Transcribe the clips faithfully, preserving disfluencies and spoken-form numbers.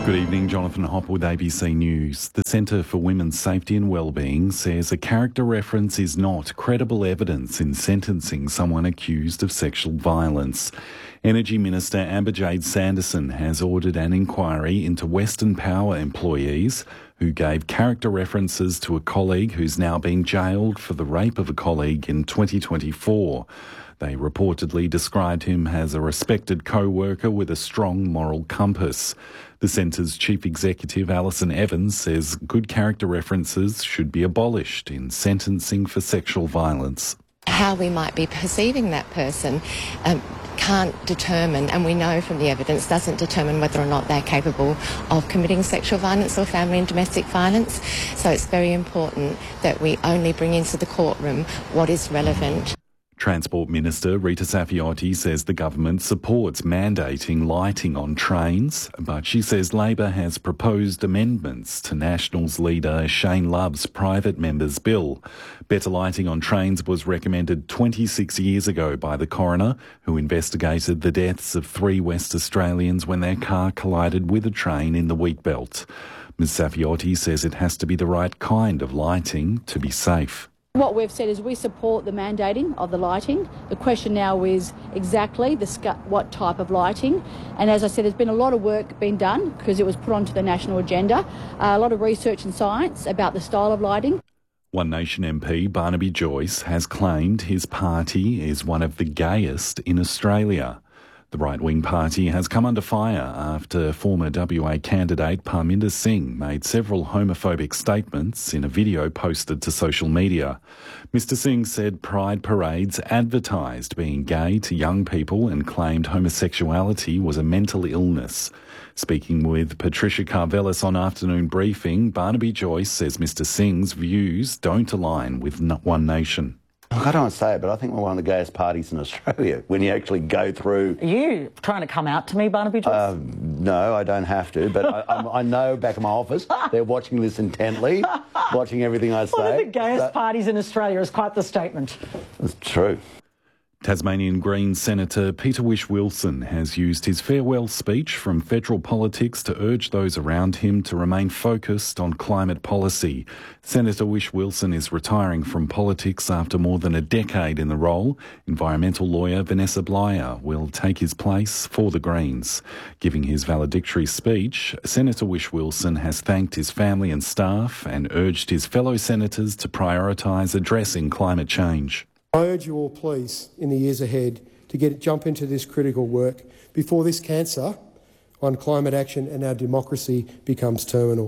Good evening, Jonathan Hopper with A B C News. The Centre for Women's Safety and Wellbeing says a character reference is not credible evidence in sentencing someone accused of sexual violence. Energy Minister Amber-Jade Sanderson has ordered an inquiry into Western Power employees who gave character references to a colleague who's now being jailed for the rape of a colleague in twenty twenty-four. They reportedly described him as a respected co-worker with a strong moral compass. The Centre's Chief Executive, Alison Evans, says good character references should be abolished in sentencing for sexual violence. How we might be perceiving that person um, can't determine, and we know from the evidence, doesn't determine whether or not they're capable of committing sexual violence or family and domestic violence. So it's very important that we only bring into the courtroom what is relevant. Transport Minister Rita Saffioti says the government supports mandating lighting on trains, but she says Labor has proposed amendments to Nationals leader Shane Love's private member's bill. Better lighting on trains was recommended twenty-six years ago by the coroner, who investigated the deaths of three West Australians when their car collided with a train in the Wheatbelt. Miz Saffioti says it has to be the right kind of lighting to be safe. What we've said is we support the mandating of the lighting. The question now is exactly the sc- what type of lighting. And as I said, there's been a lot of work being done because it was put onto the national agenda. Uh, a lot of research and science about the style of lighting. One Nation M P Barnaby Joyce has claimed his party is one of the gayest in Australia. The right-wing party has come under fire after former W A candidate Parminder Singh made several homophobic statements in a video posted to social media. Mister Singh said pride parades advertised being gay to young people and claimed homosexuality was a mental illness. Speaking with Patricia Carvelis on Afternoon Briefing, Barnaby Joyce says Mister Singh's views don't align with One Nation. I don't want to say it, but I think we're one of the gayest parties in Australia when you actually go through... Are you trying to come out to me, Barnaby Joyce? Uh, no, I don't have to, but I, I, I know back in my office they're watching this intently, watching everything I say. One of the gayest so, parties in Australia is quite the statement. It's true. Tasmanian Greens Senator Peter Whish-Wilson has used his farewell speech from federal politics to urge those around him to remain focused on climate policy. Senator Whish-Wilson is retiring from politics after more than a decade in the role. Environmental lawyer Vanessa Blyer will take his place for the Greens. Giving his valedictory speech, Senator Whish-Wilson has thanked his family and staff and urged his fellow senators to prioritise addressing climate change. I urge you all, please, in the years ahead, to get jump into this critical work before this cancer on climate action and our democracy becomes terminal.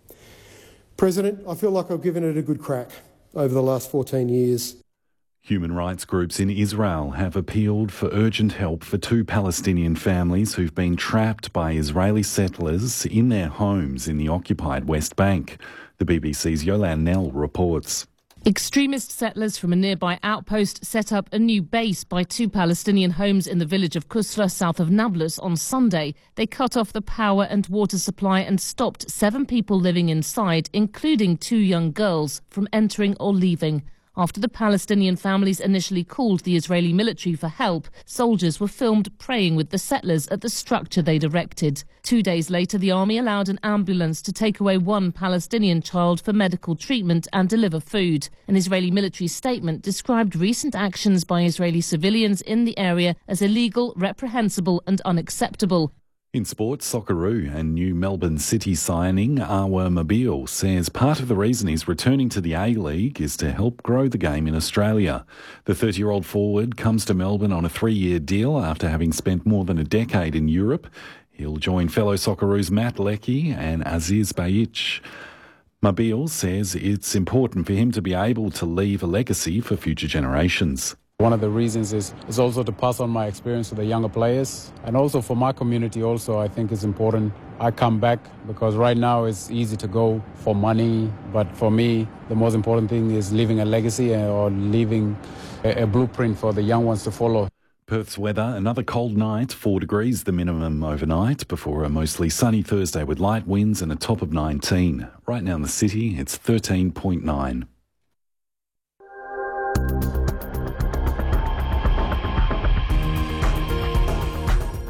President, I feel like I've given it a good crack over the last fourteen years. Human rights groups in Israel have appealed for urgent help for two Palestinian families who've been trapped by Israeli settlers in their homes in the occupied West Bank. The B B C's Yolande Nell reports. Extremist settlers from a nearby outpost set up a new base by two Palestinian homes in the village of Kusra, south of Nablus, on Sunday. They cut off the power and water supply and stopped seven people living inside, including two young girls, from entering or leaving. After the Palestinian families initially called the Israeli military for help, soldiers were filmed praying with the settlers at the structure they'd erected. Two days later, the army allowed an ambulance to take away one Palestinian child for medical treatment and deliver food. An Israeli military statement described recent actions by Israeli civilians in the area as illegal, reprehensible and unacceptable. In sports, Socceroo and new Melbourne City signing Awer Mabil says part of the reason he's returning to the A-League is to help grow the game in Australia. The thirty-year-old forward comes to Melbourne on a three-year deal after having spent more than a decade in Europe. He'll join fellow Socceroos Matt Leckie and Aziz Behich. Mabil says it's important for him to be able to leave a legacy for future generations. One of the reasons is, is also to pass on my experience to the younger players, and also for my community also I think it's important I come back, because right now it's easy to go for money, but for me the most important thing is leaving a legacy or leaving a, a blueprint for the young ones to follow. Perth's weather, another cold night, four degrees the minimum overnight, before a mostly sunny Thursday with light winds and a top of nineteen. Right now in the city it's thirteen point nine.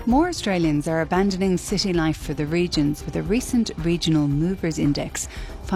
More Australians are abandoning city life for the regions with a recent regional movers index